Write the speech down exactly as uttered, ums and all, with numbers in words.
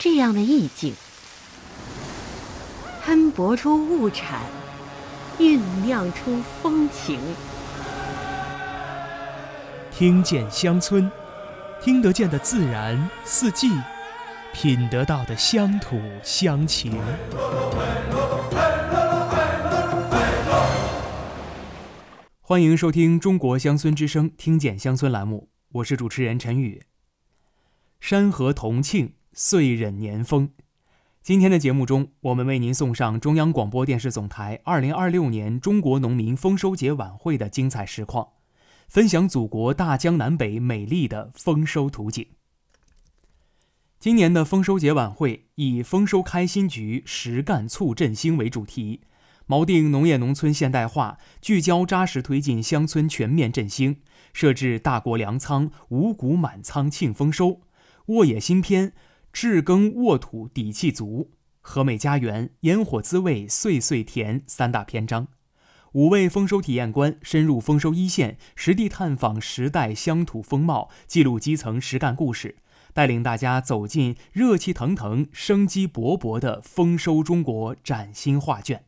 这样的意境，摊薄出物产，酝酿出风情。 听见乡村，听得见的自然四季，品得到的乡土乡情。欢迎收听中国乡村之声听见乡村栏目，我是主持人陈宇。山河同庆，岁壬年丰。今天的节目中，我们为您送上中央广播电视总台二零二六年中国农民丰收节晚会的精彩实况，分享祖国大江南北美丽的丰收图景。今年的丰收节晚会以丰收开新局，实干促振兴为主题，锚定农业农村现代化，聚焦扎实推进乡村全面振兴，设置大国粮仓、五谷满仓庆丰收、沃野新篇、治耕沃土底气足、和美家园、烟火滋味岁岁甜三大篇章。五位丰收体验官深入丰收一线，实地探访时代乡土风貌，记录基层实干故事，带领大家走进热气腾腾、生机勃勃的丰收中国崭新画卷。